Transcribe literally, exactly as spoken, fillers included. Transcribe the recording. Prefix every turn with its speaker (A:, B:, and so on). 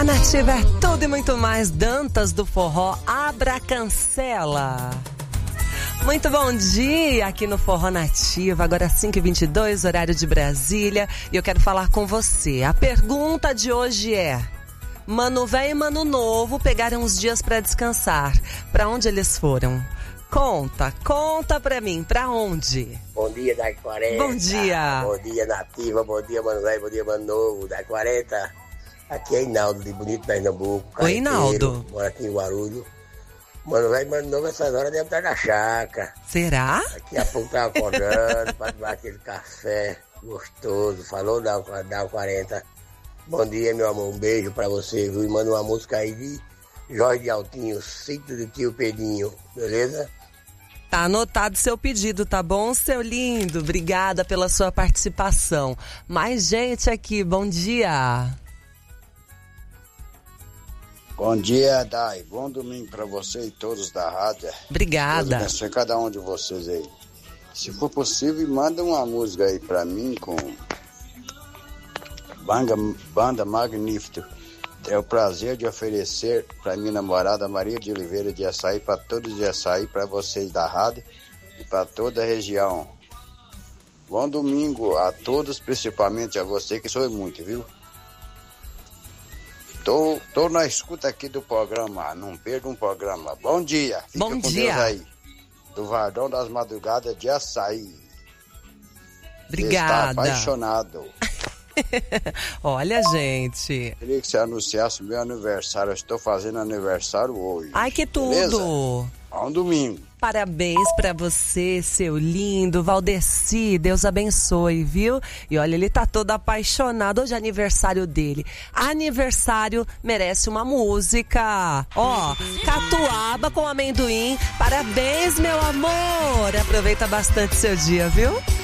A: Nativa é tudo e muito mais. Dantas do Forró, abra cancela. Muito bom dia aqui no Forró Nativa, agora cinco e vinte e dois, horário de Brasília. E eu quero falar com você. A pergunta de hoje é: Mano Velho e Mano Novo pegaram uns dias pra descansar. Pra onde eles foram? Conta, conta pra mim, pra onde?
B: Bom dia, da quarenta.
A: Bom dia.
B: Bom dia, Nativa, bom dia, Mano Velho, bom dia, Mano Novo, da quarenta. Aqui é Inaldo, de Bonito, Pernambuco.
A: Oi, Inaldo.
B: Mora aqui em Guarulhos. Mano Velho, Mano Novo, essas horas deve estar na chácara.
A: Será?
B: Daqui a pouco tá acordando pra tomar aquele café gostoso. Falou, da quarenta. Bom dia, meu amor, um beijo pra você, viu? E manda uma música aí de Jorge de Altinho, Sítio do Tio Pedinho, beleza?
A: Tá anotado seu pedido, tá bom, seu lindo? Obrigada pela sua participação. Mais gente aqui, bom dia.
C: Bom dia, Dai. Bom domingo pra você e todos da rádio.
A: Obrigada.
C: Deus abençoe cada um de vocês aí. Se for possível, manda uma música aí pra mim com Banda, Banda Magnífico. É o prazer de oferecer pra minha namorada Maria de Oliveira de Açaí, pra todos de Açaí, pra vocês da rádio e pra toda a região. Bom domingo a todos, principalmente a você, que sou muito, viu? Tô, tô na escuta aqui do programa, não perca um programa. Bom dia. Fica
A: Bom
C: com
A: dia.
C: Deus aí. Do Vardão das Madrugadas de Açaí.
A: Obrigada.
C: Está apaixonado.
A: Olha, gente.
C: Queria que você anunciasse meu aniversário. Eu estou fazendo aniversário hoje.
A: Ai, que tudo.
C: Beleza? É um domingo.
A: Parabéns pra você, seu lindo Valdeci, Deus abençoe, viu? E olha, ele tá todo apaixonado, hoje é aniversário dele. Aniversário merece uma música. Ó, Catuaba com amendoim, parabéns, meu amor. Aproveita bastante seu dia, viu?